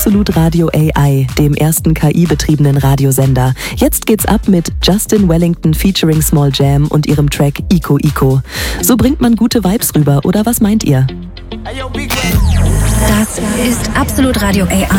Absolut Radio AI, dem ersten KI-betriebenen Radiosender. Jetzt geht's ab mit Justin Wellington featuring Small Jam und ihrem Track Ico Ico. So bringt man gute Vibes rüber, oder was meint ihr? Das ist Absolut Radio AI.